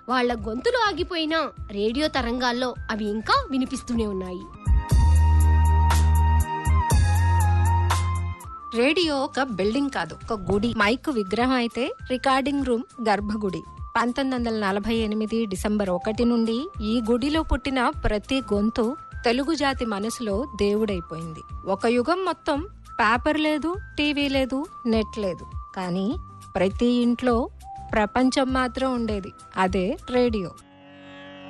వాళ్ల గొంతులు ఆగిపోయినా రేడియో తరంగాల్లో అవి ఇంకా వినిపిస్తూనే ఉన్నాయి. రేడియో ఒక బిల్డింగ్ కాదు, ఒక గుడి. మైక్ విగ్రహం అయితే రికార్డింగ్ రూమ్ గర్భగుడి. 1948 డిసెంబర్ 1 నుండి ఈ గుడిలో పుట్టిన ప్రతి గొంతు తెలుగు జాతి మనసులో దేవుడైపోయింది. ఒక యుగం మొత్తం పేపర్ లేదు, టీవీ లేదు, నెట్ లేదు, కానీ ప్రతి ఇంట్లో ప్రపంచం మాత్రం ఉండేది. అదే రేడియో.